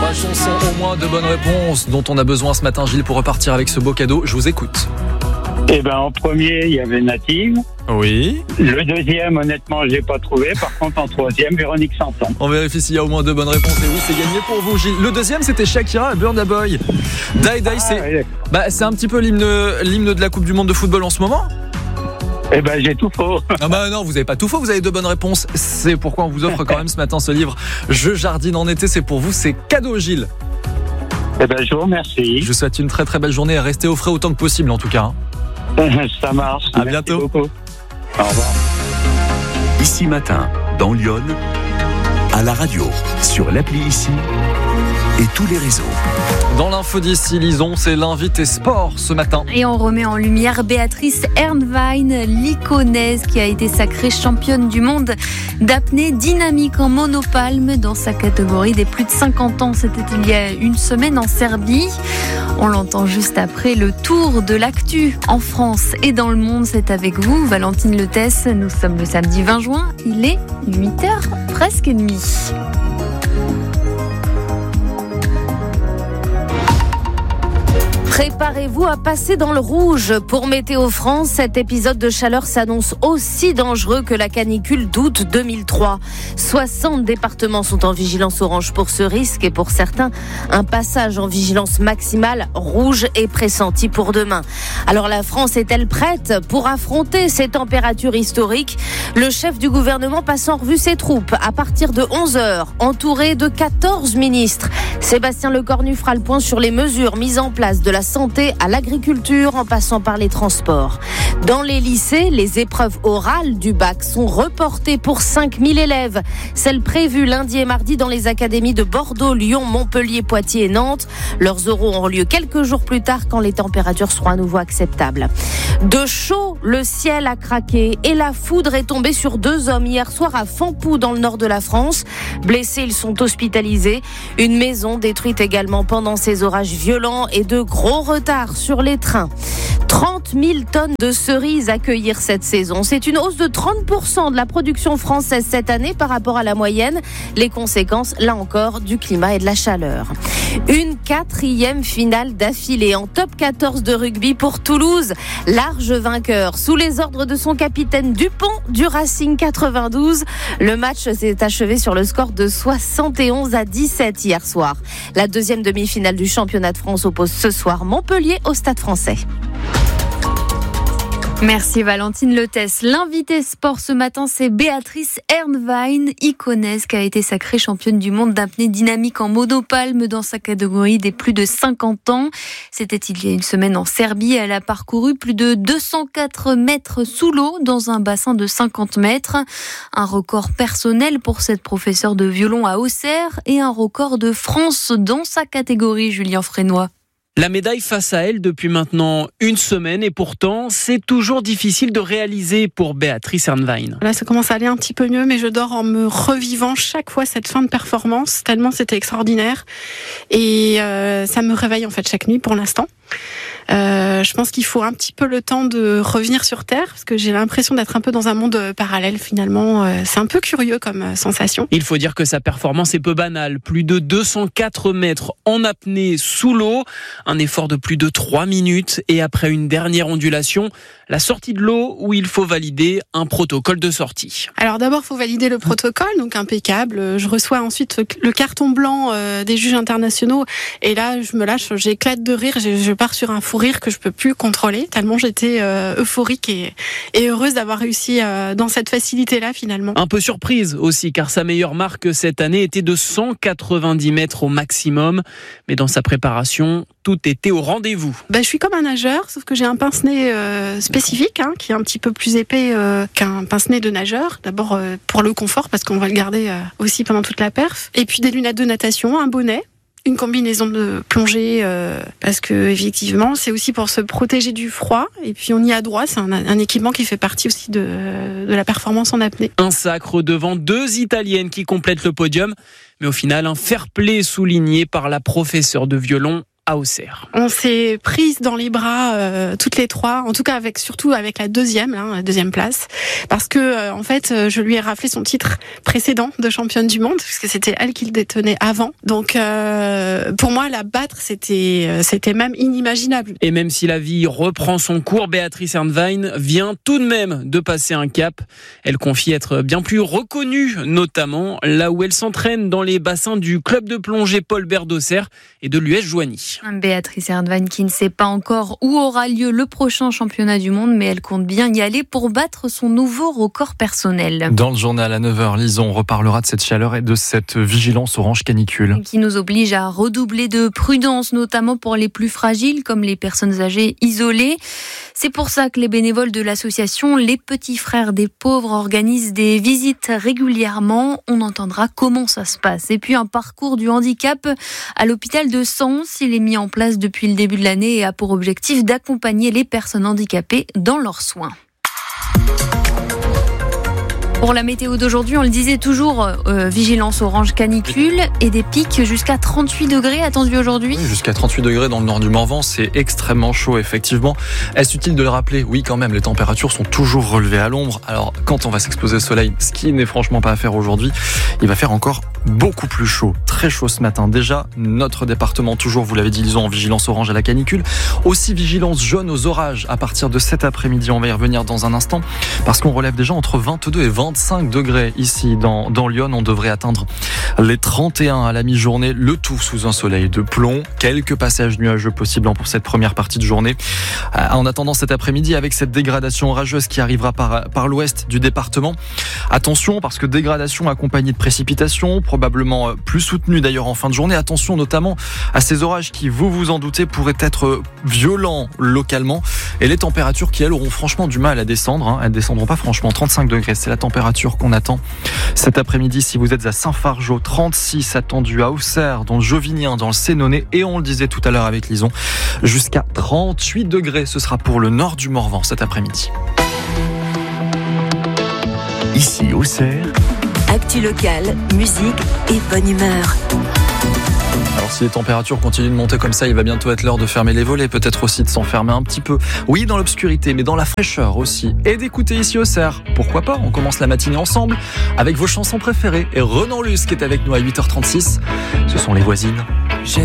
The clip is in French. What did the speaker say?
Ma chanson, au moins 2 bonnes réponses dont on a besoin ce matin, Gilles, pour repartir avec ce beau cadeau. Je vous écoute. En premier, il y avait Native. Oui. Le deuxième, honnêtement, je l'ai pas trouvé. Par contre, en troisième, Véronique Sanson. On vérifie s'il y a au moins 2 bonnes réponses. Et oui, c'est gagné pour vous, Gilles. Le deuxième, c'était Shakira, Burna Boy. Die, c'est un petit peu l'hymne de la Coupe du Monde de football en ce moment. J'ai tout faux. Non, vous avez pas tout faux, vous avez 2 bonnes réponses. C'est pourquoi on vous offre quand même ce matin ce livre. Je jardine en été, c'est pour vous, c'est cadeau, Gilles. Je vous remercie. Je vous souhaite une très très belle journée et restez au frais autant que possible en tout cas. Ça marche. À bientôt. Beaucoup. Au revoir. Ici Matin, dans Lyon, à la radio, sur l'appli Ici et tous les réseaux. Dans l'info d'ici, Lison, c'est l'invité sport ce matin. Et on remet en lumière Béatrice Ernwein, l'Iconaise qui a été sacrée championne du monde d'apnée dynamique en monopalme dans sa catégorie des plus de 50 ans. C'était il y a une semaine en Serbie. On l'entend juste après le tour de l'actu en France et dans le monde. C'est avec vous, Valentine Letès. Nous sommes le samedi 20 juin. Il est 8h presque et demie. Préparez-vous à passer dans le rouge. Pour Météo France, cet épisode de chaleur s'annonce aussi dangereux que la canicule d'août 2003. 60 départements sont en vigilance orange pour ce risque et pour certains, un passage en vigilance maximale rouge est pressenti pour demain. Alors la France est-elle prête pour affronter ces températures historiques ? Le chef du gouvernement passe en revue ses troupes à partir de 11h, entouré de 14 ministres. Sébastien Lecornu fera le point sur les mesures mises en place de la santé à l'agriculture en passant par les transports. Dans les lycées, les épreuves orales du bac sont reportées pour 5000 élèves. Celles prévues lundi et mardi dans les académies de Bordeaux, Lyon, Montpellier, Poitiers et Nantes. Leurs oraux auront lieu quelques jours plus tard quand les températures seront à nouveau acceptables. De chaud, le ciel a craqué et la foudre est tombée sur 2 hommes hier soir à Fampou dans le nord de la France. Blessés, ils sont hospitalisés. Une maison détruite également pendant ces orages violents et de gros retards sur les trains. 30 000 tonnes de cerises à cueillir cette saison. C'est une hausse de 30% de la production française cette année par rapport à la moyenne. Les conséquences, là encore, du climat et de la chaleur. Une 4e finale d'affilée en top 14 de rugby pour Toulouse. Large vainqueur sous les ordres de son capitaine Dupont du Racing 92. Le match s'est achevé sur le score de 71-17 hier soir. La 2e demi-finale du championnat de France oppose ce soir Montpellier au Stade Français. Merci Valentine Letès. L'invité sport ce matin, c'est Béatrice Ernwein, Iconaise, qui a été sacrée championne du monde d'apnée dynamique en monopalme dans sa catégorie des plus de 50 ans. C'était il y a une semaine en Serbie. Elle a parcouru plus de 204 mètres sous l'eau dans un bassin de 50 mètres. Un record personnel pour cette professeure de violon à Auxerre et un record de France dans sa catégorie, Julien Frénois. La médaille face à elle depuis maintenant une semaine et pourtant, c'est toujours difficile de réaliser pour Béatrice Ernwein. Là, ça commence à aller un petit peu mieux, mais je dors en me revivant chaque fois cette fin de performance, tellement c'était extraordinaire. Et ça me réveille en fait chaque nuit pour l'instant. Je pense qu'il faut un petit peu le temps de revenir sur Terre, parce que j'ai l'impression d'être un peu dans un monde parallèle finalement. C'est un peu curieux comme sensation. Il faut dire que sa performance est peu banale. Plus de 204 mètres en apnée sous l'eau, un effort de plus de 3 minutes et après une dernière ondulation, la sortie de l'eau où il faut valider un protocole de sortie. Alors d'abord, il faut valider le protocole, donc impeccable. Je reçois ensuite le carton blanc des juges internationaux et là, je me lâche, j'éclate de rire, je pars sur un fou rire que je peux plus contrôler, tellement j'étais euphorique et heureuse d'avoir réussi dans cette facilité-là finalement. Un peu surprise aussi, car sa meilleure marque cette année était de 190 mètres au maximum, mais dans sa préparation, tout était au rendez-vous. Je suis comme un nageur, sauf que j'ai un pince-nez spécifique, qui est un petit peu plus épais qu'un pince-nez de nageur. D'abord pour le confort, parce qu'on va le garder aussi pendant toute la perf. Et puis des lunettes de natation, un bonnet, une combinaison de plongée, parce que effectivement, c'est aussi pour se protéger du froid. Et puis on y a droit, c'est un équipement qui fait partie aussi de la performance en apnée. Un sacre devant 2 Italiennes qui complètent le podium, mais au final, un fair-play souligné par la professeure de violon à Auxerre. On s'est prises dans les bras toutes les trois, en tout cas surtout avec la deuxième place, parce que en fait je lui ai raflé son titre précédent de championne du monde, puisque c'était elle qui le détenait avant. Donc pour moi la battre c'était même inimaginable. Et même si la vie reprend son cours, Béatrice Ernwein vient tout de même de passer un cap. Elle confie être bien plus reconnue, notamment là où elle s'entraîne dans les bassins du club de plongée Paul Bert d'Auxerre et de l'US Joigny. Béatrice Ernwein qui ne sait pas encore où aura lieu le prochain championnat du monde, mais elle compte bien y aller pour battre son nouveau record personnel. Dans le journal à 9h, Lison reparlera de cette chaleur et de cette vigilance orange canicule. Qui nous oblige à redoubler de prudence, notamment pour les plus fragiles, comme les personnes âgées isolées. C'est pour ça que les bénévoles de l'association Les Petits Frères des Pauvres organisent des visites régulièrement. On entendra comment ça se passe. Et puis un parcours du handicap à l'hôpital de Sens. Il est mis en place depuis le début de l'année et a pour objectif d'accompagner les personnes handicapées dans leurs soins. Pour la météo d'aujourd'hui, on le disait toujours, vigilance orange canicule et des pics jusqu'à 38 degrés attendus aujourd'hui. Oui, jusqu'à 38 degrés dans le nord du Morvan, c'est extrêmement chaud effectivement. Est-ce utile de le rappeler ? Oui quand même, les températures sont toujours relevées à l'ombre. Alors quand on va s'exposer au soleil, ce qui n'est franchement pas à faire aujourd'hui, il va faire encore beaucoup plus chaud. Très chaud ce matin. Déjà, notre département, toujours, vous l'avez dit, Lison, en vigilance orange à la canicule. Aussi vigilance jaune aux orages à partir de cet après-midi. On va y revenir dans un instant parce qu'on relève déjà entre 22 et 25 degrés ici dans Lyon. On devrait atteindre les 31 à la mi-journée. Le tout sous un soleil de plomb. Quelques passages nuageux possibles pour cette première partie de journée. En attendant cet après-midi, avec cette dégradation orageuse qui arrivera par l'ouest du département. Attention parce que dégradation accompagnée de précipitations, probablement plus soutenue d'ailleurs en fin de journée. Attention notamment à ces orages qui, vous en doutez, pourraient être violents localement. Et les températures qui, elles, auront franchement du mal à descendre. Elles ne descendront pas franchement. 35 degrés, c'est la température qu'on attend cet après-midi. Si vous êtes à Saint-Fargeau, 36 attendu à Auxerre, dans le Jovinien, dans le Sénonais. Et on le disait tout à l'heure avec Lison, jusqu'à 38 degrés. Ce sera pour le nord du Morvan cet après-midi. Ici, Auxerre. Actu locale, musique et bonne humeur. Alors si les températures continuent de monter comme ça, il va bientôt être l'heure de fermer les volets, peut-être aussi de s'enfermer un petit peu. Oui, dans l'obscurité, mais dans la fraîcheur aussi. Et d'écouter ici Auxerre. Pourquoi pas ? On commence la matinée ensemble avec vos chansons préférées. Et Renan Luce qui est avec nous à 8h36. Ce sont les voisines.